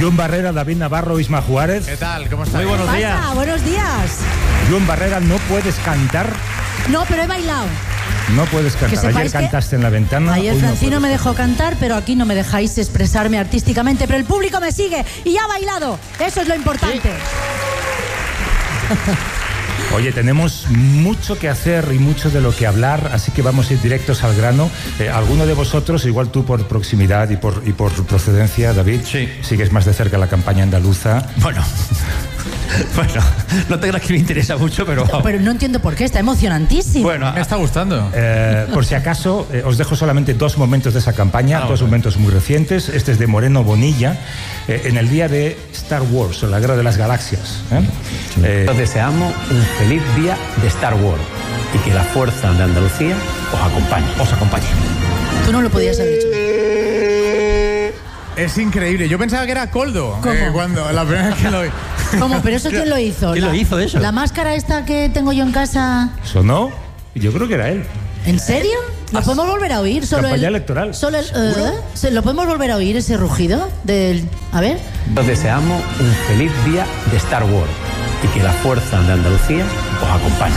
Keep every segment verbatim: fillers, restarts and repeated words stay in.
John Barrera, David Navarro, Isma Juárez. ¿Qué tal? ¿Cómo estás? Muy buenos ¿Qué días. pasa? Buenos días. John Barrera, no puedes cantar. No, pero he bailado. No puedes cantar. Ayer sepáis que cantaste en la ventana. Ayer hoy no Francino puedes me dejó cantar, pero aquí no me dejáis expresarme artísticamente. Pero el público me sigue y ha bailado. Eso es lo importante. Oye, tenemos mucho que hacer y mucho de lo que hablar, así que vamos a ir directos al grano. Eh, alguno de vosotros, igual tú por proximidad y por, y por procedencia, David, sí. sigues más de cerca la campaña andaluza. Bueno, bueno, no te creas que me interesa mucho, pero... Pero no entiendo por qué, está emocionantísimo. Bueno, Me está gustando. Eh, por si acaso, eh, os dejo solamente dos momentos de esa campaña, Ah, dos bueno. momentos muy recientes. Este es de Moreno Bonilla, eh, en el día de Star Wars, o la Guerra de las Galaxias. ¿eh? Eh, Os deseamos un feliz día de Star Wars y que la fuerza de Andalucía os acompañe. os acompañe. Tú no lo podías haber hecho. Es increíble. Yo pensaba que era Coldo. ¿Cómo? eh, cuando la primera vez que lo vi. ¿Cómo? ¿Pero eso quién lo hizo? ¿Quién La- lo hizo eso? La máscara esta que tengo yo en casa. ¿Sonó? Yo creo que era él. ¿En serio? ¿Lo podemos volver a oír? Solo Campaña el, electoral. Solo el, ¿eh? ¿Se- ¿Lo podemos volver a oír, ese rugido? Del, a ver. Os deseamos un feliz día de Star Wars y que la fuerza de Andalucía os acompañe.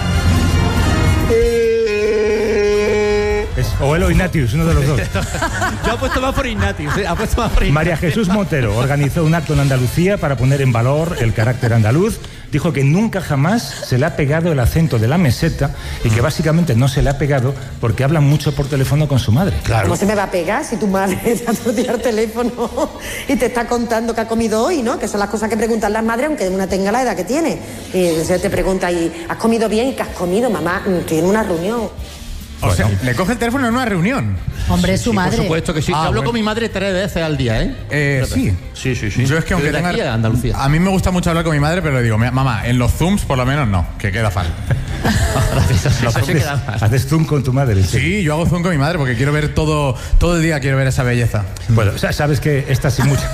Es o él o Ignatius, uno de los dos. Yo apuesto más por Ignatius, ¿eh? Apuesto más por Ignatius. María Jesús Montero organizó un acto en Andalucía para poner en valor el carácter andaluz. Dijo que nunca jamás se le ha pegado el acento de la meseta y que básicamente no se le ha pegado porque hablan mucho por teléfono con su madre. Claro. ¿Cómo se me va a pegar si tu madre te ha torcido el teléfono y te está contando que ha comido hoy, ¿no? Que son las cosas que preguntan las madres, aunque una tenga la edad que tiene. Y se te pregunta, ¿y has comido bien? ¿Qué has comido, mamá? Estoy en una reunión. O sea, le coge el teléfono en una reunión. Hombre, es su madre. Por supuesto que sí. Ah, Hablo bueno. con mi madre tres veces al día, ¿eh? Eh, sí. Sí, sí, sí. Yo es que aunque Desde tenga... aquí a Andalucía. A mí me gusta mucho hablar con mi madre, pero le digo, "Mira, mamá, en los Zooms por lo menos no, que queda falta. Eso sí Haces, queda mal. haces zoom con tu madre. sí. Sí, yo hago Zoom con mi madre porque quiero ver todo, todo el día, quiero ver esa belleza. Bueno, o sea, sabes que esta sin mucha...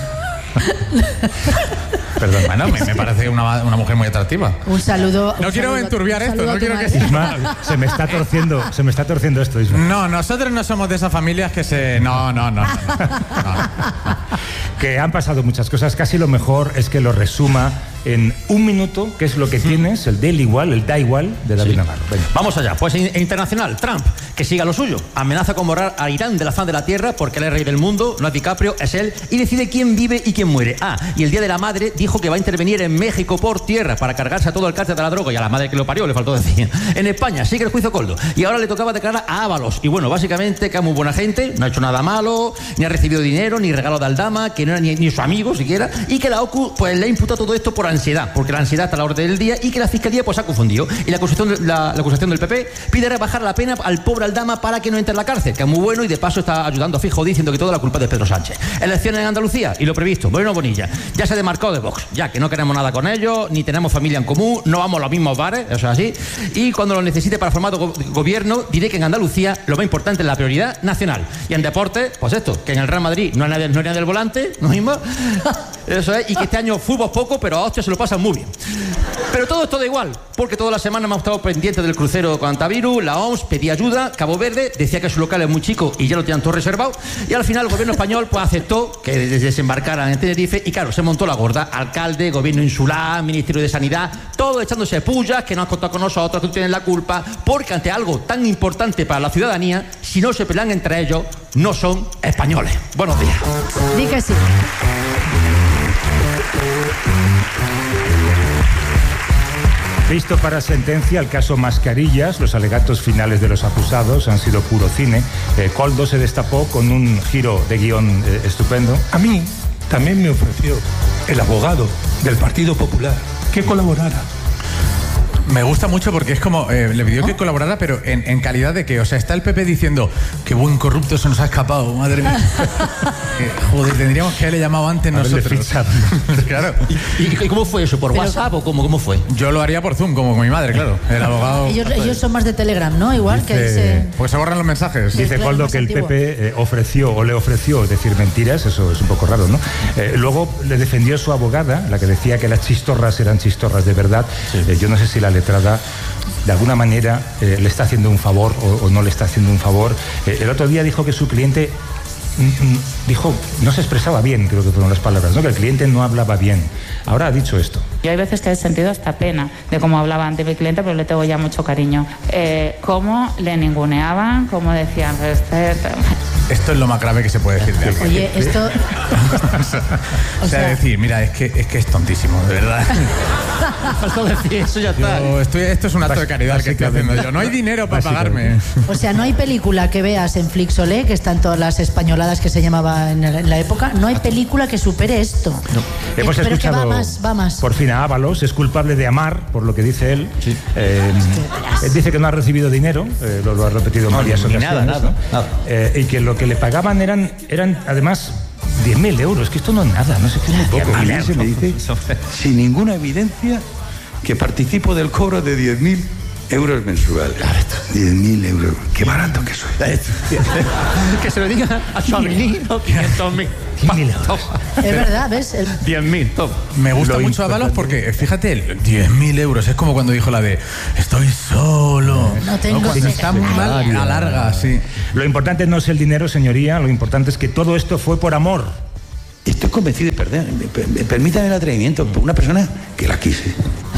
Perdón, Bueno, me, me parece una, una mujer muy atractiva. Un saludo. No un quiero saludo- enturbiar un esto, saludo no a tu quiero que madre. Isma, se me está torciendo, se me está torciendo esto, Isma. No, nosotros no somos de esas familias que se... No, no, no. no, no, no. Que han pasado muchas cosas. Casi lo mejor es que lo resuma en un minuto, que es lo que tienes, el del igual, el da igual de David Sí. Navarro. Venga. Vamos allá. Pues in- internacional, Trump, que siga lo suyo. Amenaza con borrar a Irán de la faz de la tierra porque él es rey del mundo, no es DiCaprio, es él, y decide quién vive y quién muere. Ah, y el Día de la Madre dijo que va a intervenir en México por tierra para cargarse a todo el cártel de la droga y a la madre que lo parió, le faltó decir. En España sigue el juicio Coldo y ahora le tocaba declarar a Ábalos. Y bueno, básicamente que es muy buena gente, no ha hecho nada malo, ni ha recibido dinero, ni regalo de Aldama, que no era ni, ni su amigo siquiera, y que la OCU pues le ha imputado todo esto por ansiedad, porque la ansiedad está a la orden del día y que la Fiscalía pues ha confundido. Y la acusación, de- la, la acusación del P P pide rebajar la pena al pobre Aldama para que no entre en la cárcel, que es muy bueno y de paso está ayudando a Fijo diciendo que toda la culpa es de Pedro Sánchez. Elecciones en Andalucía y lo previsto. Moreno Bonilla ya se demarcó de Vox, ya que no queremos nada con ellos, ni tenemos familia en común, no vamos a los mismos bares, eso es así. Y cuando lo necesite para formar go- gobierno, diré que en Andalucía lo más importante es la prioridad nacional. Y en deporte, pues esto, que en el Real Madrid no hay nadie, no hay nadie del volante, ¿no mismo? Eso es, y que este año fútbol poco, pero a hostia se lo pasan muy bien. Pero todo esto da igual, porque toda la semana hemos estado pendientes del crucero con antivirus, la O M S pedía ayuda, Cabo Verde decía que su local es muy chico y ya lo tenían todo reservado, y al final el gobierno español pues aceptó que desembarcaran en Tenerife y claro, se montó la gorda, alcalde, gobierno insular, ministerio de sanidad, todo echándose pullas, que no han contado con nosotros, que tú tienes la culpa, porque ante algo tan importante para la ciudadanía, si no se pelean entre ellos, no son españoles. Buenos días. Di que sí. Visto para sentencia el caso Mascarillas, los alegatos finales de los acusados han sido puro cine. Eh, Coldo se destapó con un giro de guión eh, estupendo. A mí también me ofreció el abogado del Partido Popular que colaborara. Me gusta mucho porque es como, eh, le pidió que colaborara, pero en, en calidad de que, o sea, está el P P diciendo, qué buen corrupto se nos ha escapado, madre mía. Eh, joder, tendríamos que haberle llamado antes Haberle nosotros. fichado. Claro. ¿Y, y cómo fue eso? ¿Por Pero- WhatsApp o cómo, cómo fue? Yo lo haría por Zoom, como con mi madre, claro. El abogado... Ellos, ellos son más de Telegram, ¿no? Igual que Dice- dice... Pues se borran los mensajes. Dice claro, Coldo más que el antiguo. P P eh, ofreció o le ofreció decir mentiras, eso es un poco raro, ¿no? Eh, luego le defendió su abogada, la que decía que las chistorras eran chistorras de verdad. Eh, yo no sé si la letrada de alguna manera eh, le está haciendo un favor o, o no le está haciendo un favor. Eh, el otro día dijo que su cliente dijo, no se expresaba bien, creo que fueron las palabras, ¿no? Que el cliente no hablaba bien. Ahora ha dicho esto. Yo hay veces que he sentido hasta pena de cómo hablaba ante mi cliente, pero le tengo ya mucho cariño. Eh, cómo le ninguneaban, cómo decían... Este, esto es lo más grave que se puede decir de alguien. Oye, esto... o sea, o sea, decir, mira, es que es, que es tontísimo, de verdad. Falta decir eso, ya está. Yo estoy, esto es un acto de caridad que estoy haciendo yo. No hay dinero para pagarme. O sea, no hay película que veas en Flixolé, que están todas las españoladas que se llamaba en, el, en la época, no hay película que supere esto. No. Eh, Hemos pero escuchado que va más, va más. Por fin a Ábalos, es culpable de amar, por lo que dice él. Sí. Eh, él dice que no ha recibido dinero, eh, lo, lo ha repetido en no, varias ocasiones. Nada, nada, ¿no? nada. Eh, y que lo que le pagaban eran, eran además, diez mil euros, que esto no es nada, no sé qué es muy poco. A mí se me dice, sin ninguna evidencia, que participo del cobro de diez mil euros mensuales. diez mil euros, qué barato que soy. Que se lo diga a su amiguito, quinientos mil. Es verdad, ¿ves? El... diez mil, top. Me gusta lo mucho Ábalos porque, fíjate, diez mil euros es como cuando dijo la de estoy solo. No tengo ¿no? Cuando está muy mal, alarga, sí. Lo importante no es el dinero, señoría, lo importante es que todo esto fue por amor. Estoy convencido de perder. Permítame el atrevimiento por una persona que la quise.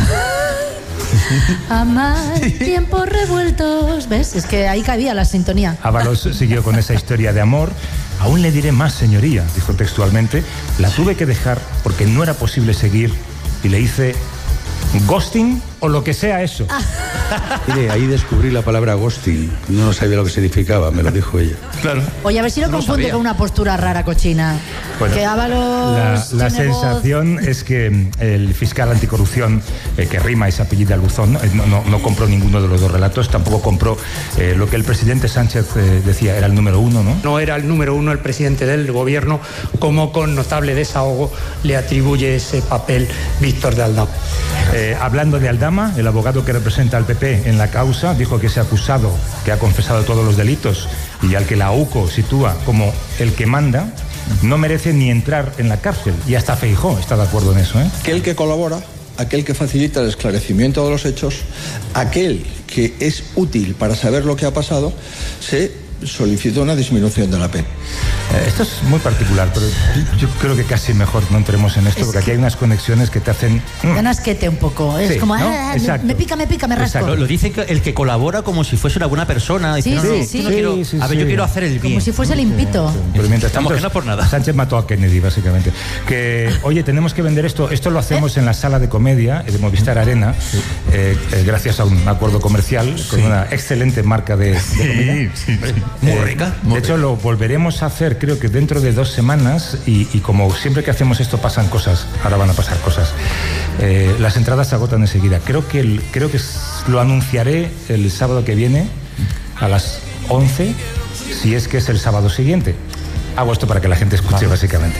Amar tiempos revueltos. ¿Ves? Es que ahí cabía la sintonía. Ábalos siguió con esa historia de amor. Aún le diré más, señoría, dijo textualmente. La tuve que dejar porque no era posible seguir y le hice ghosting o lo que sea eso. Ah. Mire, ahí descubrí la palabra ghosting. No sabía lo que significaba, me lo dijo ella. Claro. Oye, a ver si lo no confunde sabía. con una postura rara, cochina. Bueno, que Ábalos la, la sensación voz. Es que el fiscal anticorrupción, eh, que rima y se apellida Luzón, no, no, no compró ninguno de los dos relatos, tampoco compró eh, lo que el presidente Sánchez eh, decía, era el número uno, ¿no? No era el número uno el presidente del gobierno, como con notable desahogo le atribuye ese papel Víctor de Aldama. Eh, hablando de Aldama, el abogado que representa al P P en la causa dijo que ese acusado, que ha confesado todos los delitos y al que la U C O sitúa como el que manda, no merece ni entrar en la cárcel. Y hasta Feijóo está de acuerdo en eso, ¿eh? Aquel que colabora, aquel que facilita el esclarecimiento de los hechos, aquel que es útil para saber lo que ha pasado, se solicitó una disminución de la pena. Eh, esto es muy particular, pero yo creo que casi mejor no entremos en esto, es porque aquí hay unas conexiones que te hacen... Mm. Ganas que te un poco. Es sí, como, ¿no? ah, me pica, me pica, me rasco. Lo, lo dice el que colabora como si fuese una buena persona. Dice, sí, no, sí, no, sí. no quiero, sí, sí, a ver, sí. yo quiero hacer el bien. Como si fuese limpito. Sí, sí. Pero mientras tanto, Estamos que no por nada. Sánchez mató a Kennedy, básicamente. Que, oye, tenemos que vender esto. Esto lo hacemos en la sala de comedia de Movistar Arena, eh, eh, gracias a un acuerdo comercial con sí. una excelente marca de, de comida. Sí, sí, sí. Muy eh, rica. Muy de hecho, rica. lo volveremos a hacer, creo que dentro de dos semanas. Y, y como siempre que hacemos esto pasan cosas, ahora van a pasar cosas. Eh, las entradas se agotan enseguida. Creo que, el, creo que lo anunciaré el sábado que viene a las once, si es que es el sábado siguiente. Hago esto para que la gente escuche, básicamente.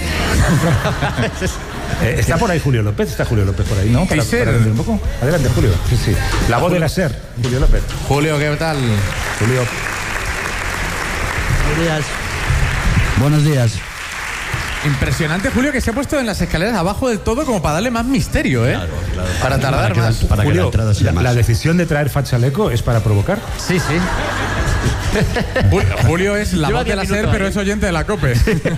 eh, está por ahí Julio López, está Julio López por ahí, ¿no? Para, para vender un poco. Adelante, Julio. Sí, sí. La voz de la SER, Julio López. Julio, ¿qué tal? Julio. Buenos días. Buenos días. Impresionante, Julio, que se ha puesto en las escaleras abajo del todo como para darle más misterio, ¿eh? Claro, claro. Para tardar para que más. La, para Julio, que la entrada sea la, más. la decisión de traer Fachaleco es para provocar. Sí, sí. Julio es la Lleva voz de la diez SER, minutos pero ahí. es oyente de la COPE.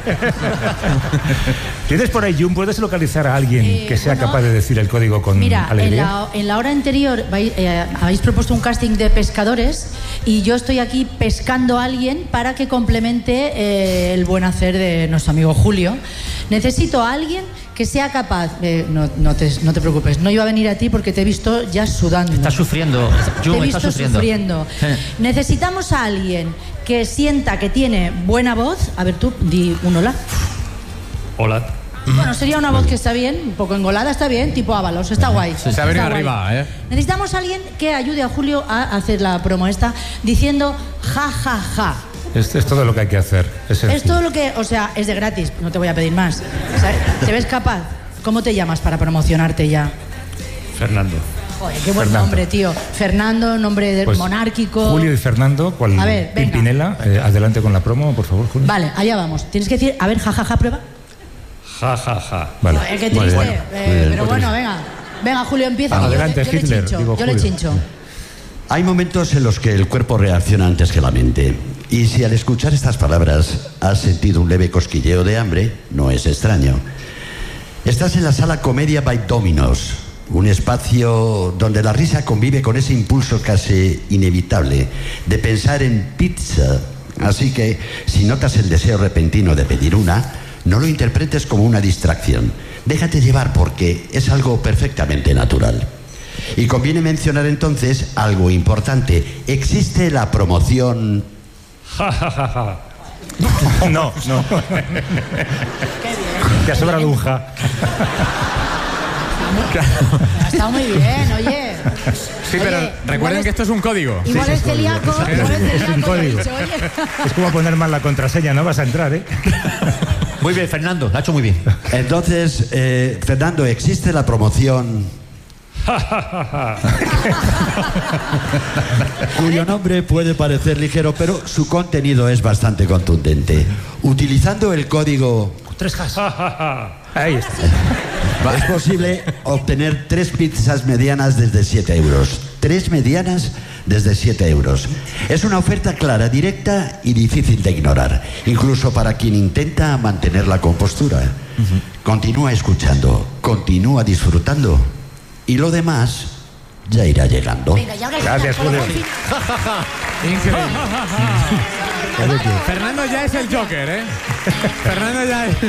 ¿Tienes por ahí, Jun? ¿Puedes localizar a alguien Eh, que sea bueno, capaz de decir el código con Mira, en alegría? la, en la hora anterior vais, eh, habéis propuesto un casting de pescadores y yo estoy aquí pescando a alguien para que complemente eh, el buen hacer de nuestro amigo Julio. Necesito a alguien que sea capaz... Eh, no, no, te, no te preocupes, no iba a venir a ti porque te he visto ya sudando. Está sufriendo. Te Jun he visto está sufriendo. sufriendo. Eh. Necesitamos a alguien que sienta que tiene buena voz. A ver tú, di un hola. Hola. Bueno, sería una voz que está bien, un poco engolada, está bien, tipo Ábalos, está guay. Se ha Está venido guay. arriba, ¿eh? Necesitamos a alguien que ayude a Julio a hacer la promo esta diciendo ja, ja, ja. Es, es todo lo que hay que hacer. Es, Es todo lo que, o sea, es de gratis, no te voy a pedir más. O sea, ¿te ves capaz? ¿Cómo te llamas para promocionarte ya? Fernando. Joder, qué buen Fernando. nombre, tío. Fernando, nombre de Pues, monárquico. Julio y Fernando, ¿cuál? A ver, venga. Pimpinela, eh, adelante con la promo, por favor, Julio. Vale, allá vamos. Tienes que decir, a ver, ja, ja, ja, prueba. Ja, ja, ja. Vale. Joder, qué Muy triste. bien. Eh, Muy bien, pero muy bueno, bien. venga. Venga, Julio, empieza. Ah, que yo adelante, le- yo, Hitler, le chincho. digo Yo le Julio. chincho. Hay momentos en los que el cuerpo reacciona antes que la mente. Y si al escuchar estas palabras has sentido un leve cosquilleo de hambre, no es extraño. Estás en la sala Comedia by Dominos, un espacio donde la risa convive con ese impulso casi inevitable de pensar en pizza. Así que, si notas el deseo repentino de pedir una, no lo interpretes como una distracción. Déjate llevar porque es algo perfectamente natural. Y conviene mencionar entonces algo importante. Existe la promoción... Ja, ja, ja, ja. No, no. Te ha sobrado un ja. Ha estado muy bien, oye. Sí, pero Oye, recuerden es, que esto es un código. Igual Sí, es sí, celíaco, igual es Es un celíaco. código. Dicho, oye. Es como poner mal la contraseña, no vas a entrar, ¿eh? Muy bien, Fernando, lo ha hecho muy bien. Entonces, eh, Fernando, existe la promoción... cuyo nombre puede parecer ligero, pero su contenido es bastante contundente. Utilizando el código... Tres jas. Ahí está. Es posible obtener tres pizzas medianas desde siete euros. Tres medianas desde siete euros. Es una oferta clara, directa y difícil de ignorar, incluso para quien intenta mantener la compostura. Uh-huh. Continúa escuchando, continúa disfrutando y lo demás ya irá llegando. Venga, y ahora Gracias, Julio. Increíble. Fernando ya es el Joker, ¿eh? Fernando ya es...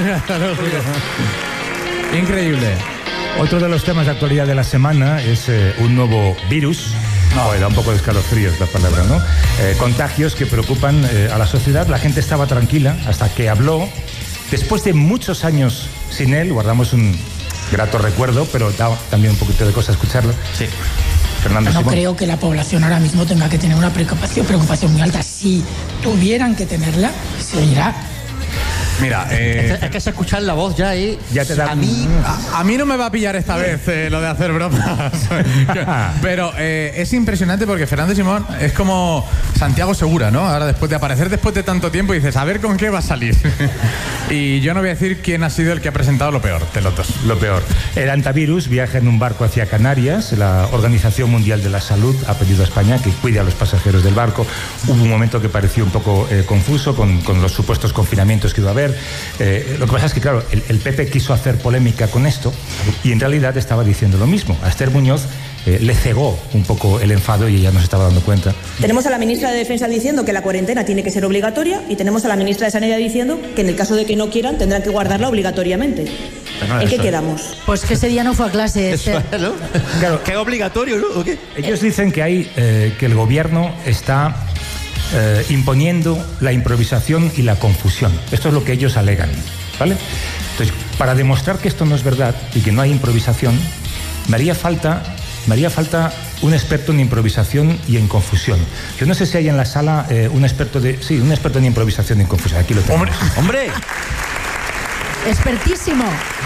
Increíble. Otro de los temas de actualidad de la semana es eh, un nuevo virus. No, da un poco de escalofríos la palabra, ¿no? Eh, contagios que preocupan eh, a la sociedad. La gente estaba tranquila hasta que habló. Después de muchos años sin él, guardamos un grato recuerdo, pero da también un poquito de cosa escucharlo. Sí. Fernando No Simón. creo que la población ahora mismo tenga que tener una preocupación, preocupación muy alta. Si tuvieran que tenerla, se irá. Mira, eh, es, que, es que se escuchar la voz ya y ya te da... a mí a, a mí no me va a pillar esta vez eh, lo de hacer bromas. Pero eh, es impresionante porque Fernando Simón es como Santiago Segura, ¿no? Ahora después de aparecer después de tanto tiempo dices, a ver con qué va a salir. Y yo no voy a decir quién ha sido el que ha presentado lo peor de los dos. Lo peor. El antivirus viaja en un barco hacia Canarias. La Organización Mundial de la Salud ha pedido a España que cuide a los pasajeros del barco. Hubo un momento que pareció un poco eh, confuso con, con los supuestos confinamientos que iba a haber. Eh, lo que pasa es que, claro, el, el P P quiso hacer polémica con esto y en realidad estaba diciendo lo mismo. A Esther Muñoz eh, le cegó un poco el enfado y ella no se estaba dando cuenta. Tenemos a la ministra de Defensa diciendo que la cuarentena tiene que ser obligatoria y tenemos a la ministra de Sanidad diciendo que en el caso de que no quieran tendrán que guardarla obligatoriamente. No, ¿en qué quedamos? Pues que ese día no fue a clase. Esther. ¿no? Claro, que es obligatorio, ¿no? ¿O qué? Ellos dicen que hay eh, que el gobierno está eh, imponiendo la improvisación y la confusión. Esto es lo que ellos alegan, ¿vale? Entonces, para demostrar que esto no es verdad y que no hay improvisación, me haría falta, me haría falta un experto en improvisación y en confusión. Yo no sé si hay en la sala eh, un experto de, sí, un experto en improvisación y en confusión. Aquí lo tengo. ¡Hombre! ¡Hombre! Expertísimo.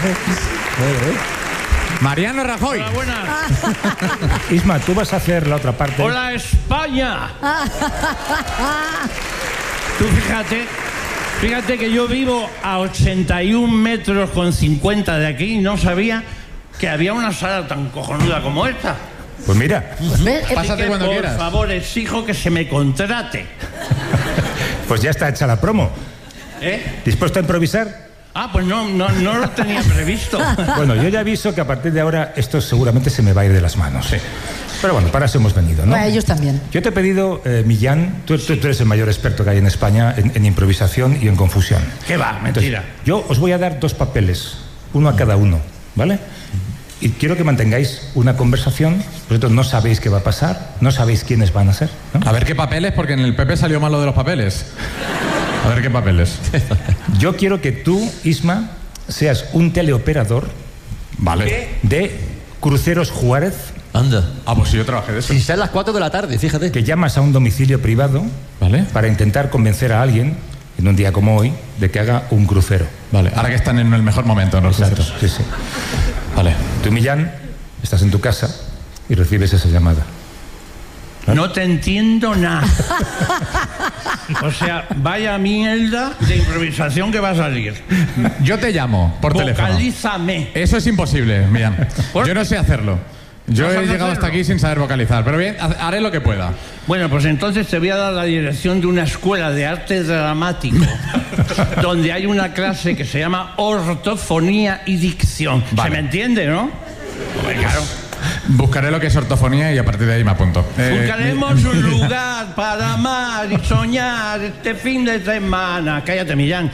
Mariano Rajoy. Hola, buenas. Isma, tú vas a hacer la otra parte. Hola, España. Tú fíjate, fíjate que yo vivo a ochenta y un metros con cincuenta de aquí y no sabía que había una sala tan cojonuda como esta. Pues mira. Pásate cuando por quieras. Por favor, exijo que se me contrate. Pues ya está hecha la promo. ¿Eh? ¿Dispuesto a improvisar? Ah, pues no, no, no lo tenía previsto. Bueno, yo ya aviso que a partir de ahora esto seguramente se me va a ir de las manos. Sí. Pero bueno, para eso hemos venido, ¿no? Para ellos también. Yo te he pedido, eh, Millán, tú, tú, tú eres el mayor experto que hay en España en, en improvisación y en confusión. ¿Qué va? Mentira. Entonces, yo os voy a dar dos papeles, uno a cada uno, ¿vale? Y quiero que mantengáis una conversación. Vosotros no sabéis qué va a pasar, no sabéis quiénes van a ser, ¿no? A ver qué papeles, porque en el P P salió malo de los papeles. A ver qué papeles. Yo quiero que tú, Isma, seas un teleoperador. Vale. ¿Qué? De Cruceros Juárez. Anda. Ah, pues sí, yo trabajé de eso. Si sean las cuatro de la tarde, fíjate. Que llamas a un domicilio privado. Vale. Para intentar convencer a alguien, en un día como hoy, de que haga un crucero. Vale, ahora que están en el mejor momento, ¿no? Exacto, sí, sí. Vale. Tú, Millán, estás en tu casa y recibes esa llamada. ¿No? No te entiendo nada. O sea, vaya mierda de improvisación que va a salir. Yo te llamo por teléfono. Vocalízame. Eso es imposible, Millán. Yo no sé hacerlo. Yo ¿No he sabes llegado hacerlo? hasta aquí sin saber vocalizar, pero bien, ha- haré lo que pueda. Bueno, pues entonces te voy a dar la dirección de una escuela de arte dramático donde hay una clase que se llama ortofonía y dicción. Vale. ¿Se me entiende, no? Pues claro. Buscaré lo que es ortofonía y a partir de ahí me apunto. Eh, Buscaremos un lugar para amar y soñar este fin de semana. Cállate, Millán.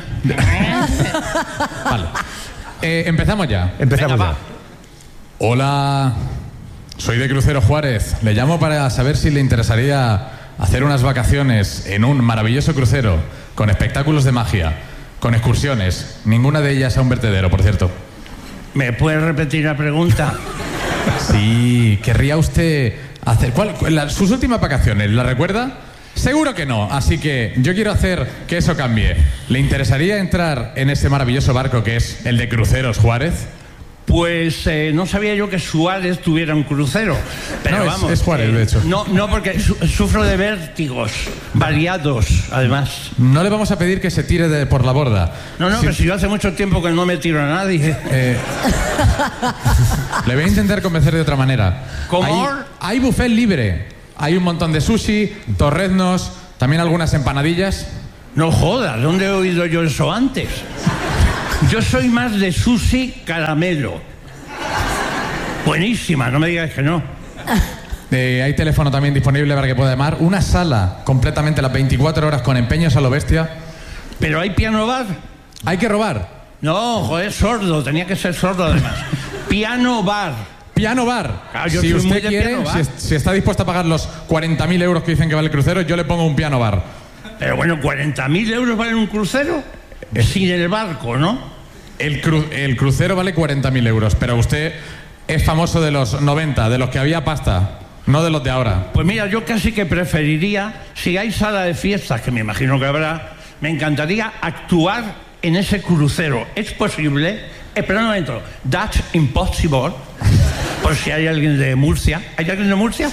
Vale. Eh, empezamos ya. Empezamos Venga, ya. va. Hola, soy de Crucero Juárez. Le llamo para saber si le interesaría hacer unas vacaciones en un maravilloso crucero con espectáculos de magia, con excursiones. Ninguna de ellas a un vertedero, por cierto. ¿Me puedes repetir la pregunta? Sí, querría usted hacer... ¿Cuál, cuál- la- sus últimas vacaciones, ¿la recuerda? Seguro que no, así que yo quiero hacer que eso cambie. ¿Le interesaría entrar en ese maravilloso barco que es el de Cruceros Juárez? Pues eh, no sabía yo que Suárez tuviera un crucero. Pero No, es- vamos. es Juárez, eh, de hecho. No, no, porque su- sufro de vértigos variados, además. No le vamos a pedir que se tire de- por la borda. No, no, Si- que si yo hace mucho tiempo que no me tiro a nadie. Eh, le voy a intentar convencer de otra manera. ¿Cómo? Hay, hay buffet libre. Hay un montón de sushi, torreznos, también algunas empanadillas. No jodas, ¿dónde he oído yo eso antes? Yo soy más de sushi caramelo. Buenísima, no me digas que no. Eh, hay teléfono también disponible para que pueda llamar. Una sala completamente las veinticuatro horas con empeños a lo bestia. ¿Pero hay piano bar? Hay que robar. No, joder, sordo, tenía que ser sordo además. Piano bar. Piano bar. Claro, yo si soy muy usted de quiere, piano bar. si, es- si está dispuesto a pagar los cuarenta mil euros que dicen que vale el crucero, yo le pongo un piano bar. Pero bueno, cuarenta mil euros vale un crucero sin el barco, ¿no? El, cru- el crucero vale cuarenta mil euros, pero usted es famoso de los noventa, de los que había pasta, no de los de ahora. Pues mira, yo casi que preferiría, si hay sala de fiestas, que me imagino que habrá, me encantaría actuar en ese crucero. ¿Es posible? Espera un momento. That's impossible. Por si hay alguien de Murcia. ¿Hay alguien de Murcia?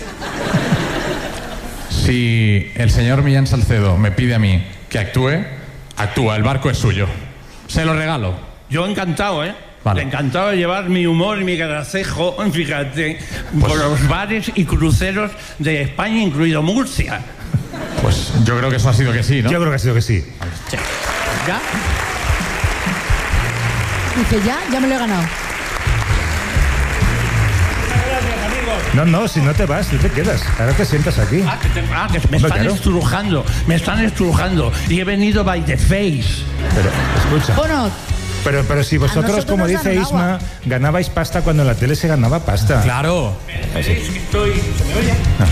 Si el señor Millán Salcedo me pide a mí que actúe, actúa, el barco es suyo. Se lo regalo. Yo encantado, ¿eh? Vale. Encantado de llevar mi humor y mi gracejo, fíjate, por los bares y cruceros de España, incluido Murcia. Pues yo creo que eso ha sido que sí, ¿no? Yo creo que ha sido que sí. ¿Ya? Dice, ya, ya me lo he ganado. No, no, si no te vas, tú te quedas. Ahora te sientas aquí. Ah, que, te- ah, que me Hombre, están claro. estrujando, me están estrujando. Y he venido by the face. Pero, escucha. Bueno, Pero, pero si vosotros, nosotros como nos dan dice un Isma, agua. ganabais pasta cuando en la tele se ganaba pasta. Claro. ¿Veis que estoy... ¿Se me oye?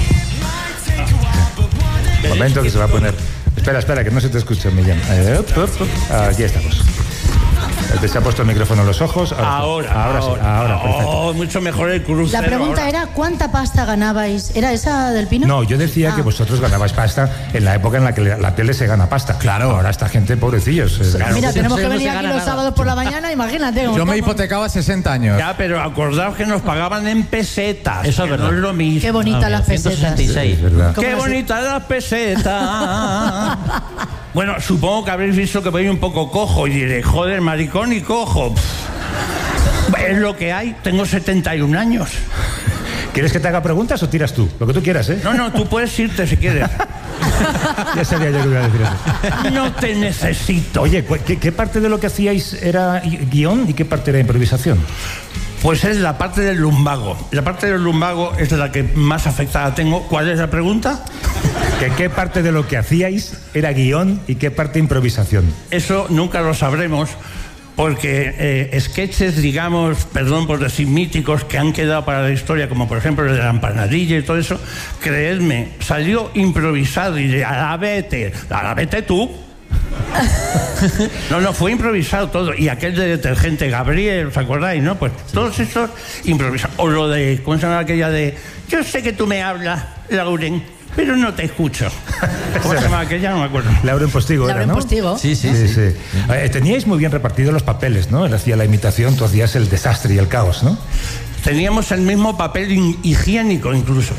Un momento que se va a poner. Espera, espera, que no se te escucha, Millán. Eh, up, up, up. Aquí estamos. Te se ha puesto el micrófono en los ojos. Ahora, Ahora, ahora, sí, ahora, ahora, perfecto. Oh, mucho mejor el crucero. la pregunta ahora. era, ¿cuánta pasta ganabais? ¿Era esa del Pino? No, yo decía Ah. que vosotros ganabais pasta en la época en la que la, la tele se gana pasta. Claro. Ahora esta gente, pobrecillos. eh, Mira, Sí, tenemos sí, que no venir se aquí gana los nada. sábados por la mañana, imagínate. Yo me hipotecaba sesenta años. Ya, pero acordaos que nos pagaban en pesetas. Eso es que verdad. No es lo mismo. Qué bonitas las pesetas. ciento sesenta y seis. es verdad. Qué ¿Cómo es? bonitas las pesetas. Bueno, supongo que habréis visto que voy un poco cojo y diré, joder, maricón y cojo. Pff. Es lo que hay, tengo setenta y un años. ¿Quieres que te haga preguntas o tiras tú? Lo que tú quieras, ¿eh? No, no, tú puedes irte si quieres. Ya sabía yo que iba a decir eso. No te necesito. Oye, cu- ¿qué, qué parte de lo que hacíais era gui- guión y qué parte era improvisación? Pues es la parte del lumbago. La parte del lumbago es la que más afectada tengo. ¿Cuál es la pregunta? ¿Que ¿Qué parte de lo que hacíais era guión y qué parte improvisación? Eso nunca lo sabremos porque eh, sketches, digamos, perdón por decir míticos, que han quedado para la historia, como por ejemplo el de la empanadilla y todo eso, creedme, salió improvisado y de, a la vete, a la vete tú. No, no, fue improvisado todo. Y aquel de detergente, Gabriel, ¿os acordáis, no? Pues todos esos improvisados. O lo de, ¿cómo se llama aquella de? Yo sé que tú me hablas, Lauren, pero no te escucho. ¿Cómo se llama aquella? No me acuerdo. Lauren Postigo era, Lauren ¿no? Postigo. Sí, sí, Sí, sí. sí. Eh, teníais muy bien repartidos los papeles, ¿no? Él hacía la imitación, tú hacías el desastre y el caos, ¿no? Teníamos el mismo papel in- higiénico incluso.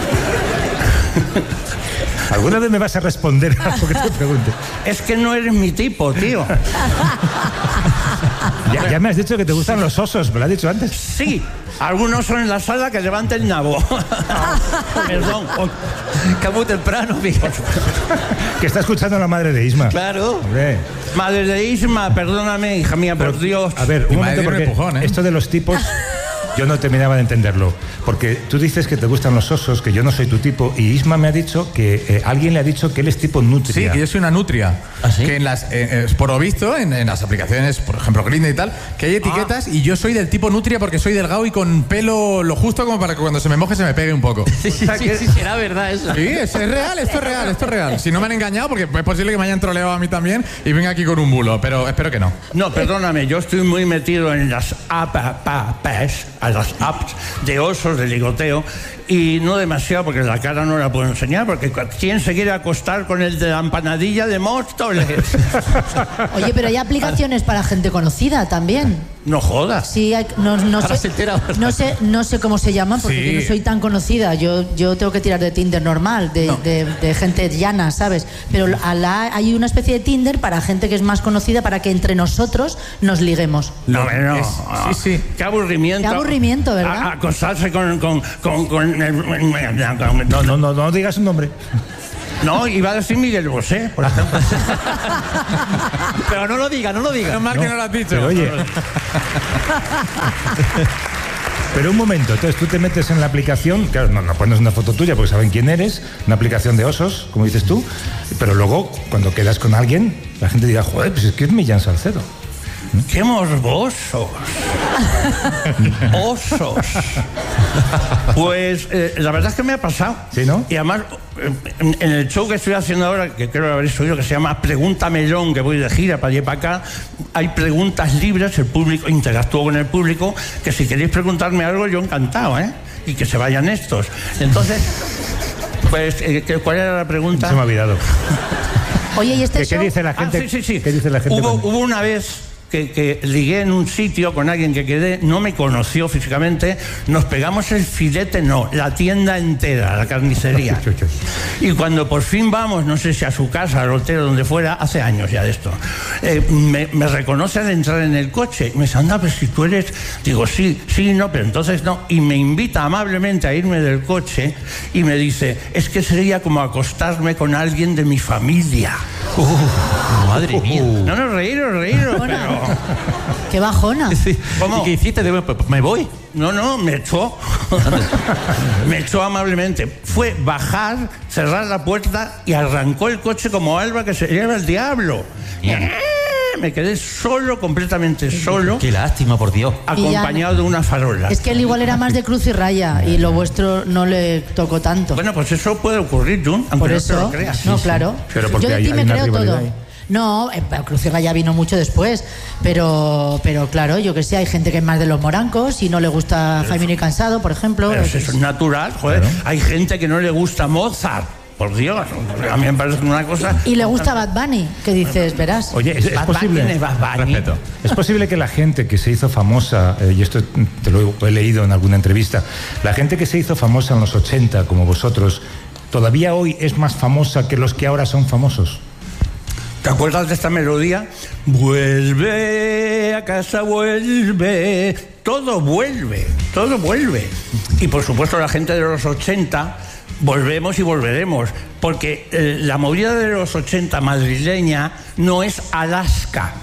¿Alguna vez me vas a responder a lo que te pregunte? Es que no eres mi tipo, tío. Ya, ya me has dicho que te gustan los osos, ¿me lo has dicho antes? Sí, algún oso en la sala que levante el nabo. Perdón. Que muy temprano, fíjate. Que está escuchando la madre de Isma. Claro. Hombre. Madre de Isma, perdóname, hija mía, por Pero, Dios. A ver, un Y momento, madre, un porque empujón, ¿eh? esto de los tipos... Yo no terminaba de entenderlo, porque tú dices que te gustan los osos, que yo no soy tu tipo, y Isma me ha dicho que eh, alguien le ha dicho que él es tipo nutria. Sí, que yo soy una nutria. ¿Ah, sí? Que en las, eh, eh, por lo visto, en, en las aplicaciones, por ejemplo, Grindr y tal, que hay etiquetas y yo soy del tipo nutria porque soy delgado y con pelo lo justo como para que cuando se me moje se me pegue un poco. Sí, sí, sí, sí, será verdad eso. Sí, es, es real, esto es real, esto es real. Si no me han engañado, porque es posible que me hayan troleado a mí también y venga aquí con un bulo, pero espero que no. No, perdóname, yo estoy muy metido en las apps, a las apps de osos, de ligoteo, y no demasiado porque la cara no la puedo enseñar, porque ¿quién se quiere acostar con el de la empanadilla de Móstoles? Oye, pero hay aplicaciones para gente conocida también. No jodas. Sí, hay- no, no Ahora sé, se entera. no sé, no sé cómo se llaman porque Sí. yo no soy tan conocida. Yo, yo tengo que tirar de Tinder normal, de, de- de gente llana, ¿sabes? Pero a la- hay una especie de Tinder para gente que es más conocida para que entre nosotros nos liguemos. No, no. Es- sí, sí. Qué aburrimiento. Qué aburrimiento, ¿verdad? A- acostarse con, con, con, con el- No, no, no, no digas un nombre. No, iba a decir Miguel Bosé, por ejemplo. Pero no lo diga, no lo diga. Menos mal que no lo has dicho. Pero oye... Pero un momento, entonces tú te metes en la aplicación, claro, no, no pones una foto tuya porque saben quién eres, una aplicación de osos, como dices tú, pero luego cuando quedas con alguien, la gente dirá, joder, pues es que es Millán Salcedo. ¡Qué morbosos! ¡Osos! Pues eh, la verdad es que me ha pasado. ¿Sí, no? Y además, eh, en, en el show que estoy haciendo ahora, que creo que habréis oído, que se llama Pregunta Melón, que voy de gira para allá y para acá, hay preguntas libres, el público, interactúo con el público, que si queréis preguntarme algo, yo encantado, ¿eh? Y que se vayan estos. Entonces, pues, eh, ¿qué- ¿cuál era la pregunta? Se me ha olvidado. Oye, ¿y este ¿Qué, qué show? dice la Ah, gente? sí, sí, sí. ¿Qué dice la gente? Hubo, cuando- hubo una vez que, que ligué en un sitio con alguien que quedé, no me conoció físicamente, nos pegamos el filete, no, la tienda entera, la carnicería. Y cuando por fin vamos, no sé si a su casa, al hotel, donde fuera, hace años ya de esto, eh, me, me reconoce al entrar en el coche. Y me dice, anda, pero si tú eres... Digo, sí, sí, no, pero entonces no. Y me invita amablemente a irme del coche y me dice, es que sería como acostarme con alguien de mi familia. Madre mía. No, no, reíros, reíros, Bajona. pero... ¡Qué bajona! Sí. ¿Cómo? ¿Y qué hiciste? Digo, pues me voy. No, no, me echó. Me echó amablemente. Fue bajar, cerrar la puerta y arrancó el coche como Alba que se lleva el diablo. Bien. Me quedé solo, completamente solo, Qué lástima, por Dios. acompañado de una farola. Es que él igual era más de cruz y raya y lo vuestro no le tocó tanto. Bueno, pues eso puede ocurrir, Jun, aunque Por no eso, te lo creas. no, Sí, sí. claro. Pero porque Yo de hay- ti hay me una creo rivalidad todo. ahí. No, eh, Cruz y Raya vino mucho después, pero, pero claro, yo que sé, hay gente que es más de los morancos y no le gusta Jaime y Cansado, por ejemplo. Pero eso es natural, joder. Claro. Hay gente que no le gusta Mozart. Por Dios, a mí me parece una cosa... Y le gusta Bad Bunny, que dices, verás. Oye, ¿es, es Bad Bunny, posible? ¿quién es Bad Bunny? Respeto. Es posible que la gente que se hizo famosa, eh, y esto te lo he leído en alguna entrevista, la gente que se hizo famosa en los ochenta, como vosotros, todavía hoy es más famosa que los que ahora son famosos. ¿Te acuerdas de esta melodía? Vuelve a casa, vuelve. Todo vuelve, todo vuelve. Y por supuesto la gente de los ochenta, volvemos y volveremos. Porque eh, la movida de los ochenta madrileña no es Alaska.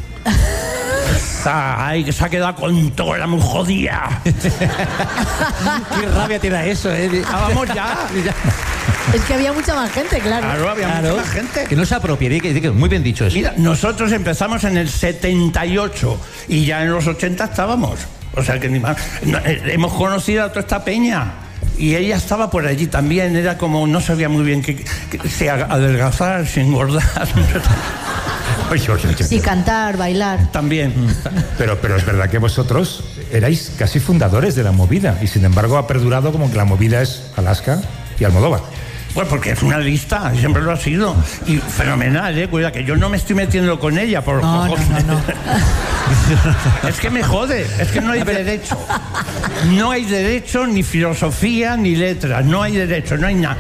Ay, que se ha quedado con toda la muy jodida. Qué rabia te da eso, ¿eh? Ah, vamos ya. Es que había mucha más gente, claro. Claro, había Claro. mucha más gente. Que no se apropie, di que, di que muy bien dicho eso. Mira, nosotros empezamos en el setenta y ocho y ya en los ochenta estábamos. O sea que ni más. No, eh, hemos conocido a toda esta peña. Y ella estaba por allí también, era como, no sabía muy bien que, que si adelgazar, si engordar. Oye, oye, oye. Sí, cantar, bailar. También. Pero, pero es verdad que vosotros erais casi fundadores de la movida y sin embargo ha perdurado como que la movida es Alaska y Almodóvar. Pues porque es una lista, siempre lo ha sido. Y fenomenal, ¿eh? Cuida, que yo no me estoy metiendo con ella por No, no, cojones. no, no. Es que me jode, es que no hay derecho. No hay derecho, ni filosofía, ni letras. No hay derecho, no hay nada.